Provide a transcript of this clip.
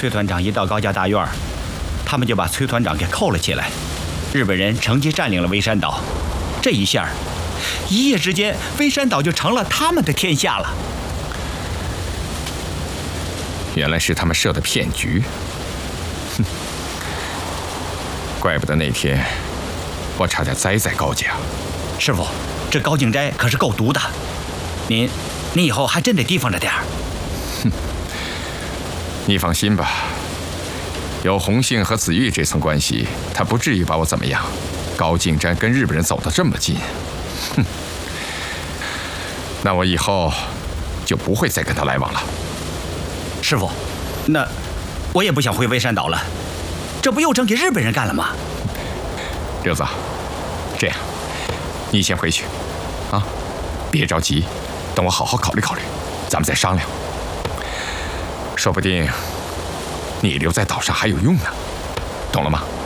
崔团长一到高家大院，他们就把崔团长给扣了起来。日本人乘机占领了微山岛，这一下，一夜之间，微山岛就成了他们的天下了。 原来是他们设的骗局，哼！怪不得那天我差点栽在高家。 师傅，这高静斋可是够毒的，您以后还真得提防着点儿。 哼，你放心吧，有洪杏和子玉这层关系，他不至于把我怎么样。高静斋跟日本人走得这么近，哼，那我以后就不会再跟他来往了。 师傅，那我也不想回微山岛了，这不又整给日本人干了吗？ 六子，这样，你先回去，啊，别着急，等我好好考虑考虑，咱们再商量。说不定你留在岛上还有用呢，懂了吗？